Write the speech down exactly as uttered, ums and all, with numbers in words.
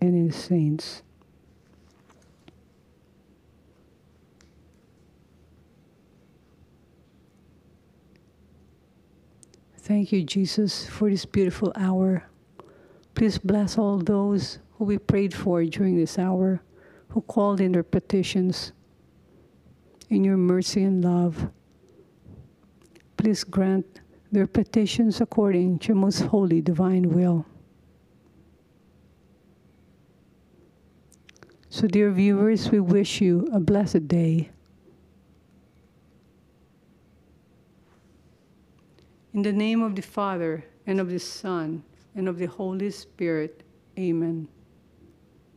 and in the saints. Thank you, Jesus, for this beautiful hour. Please bless all those who we prayed for during this hour, who called in their petitions. In your mercy and love, please grant their petitions according to your most holy divine will. So, dear viewers, we wish you a blessed day. In the name of the Father, and of the Son, and of the Holy Spirit, amen.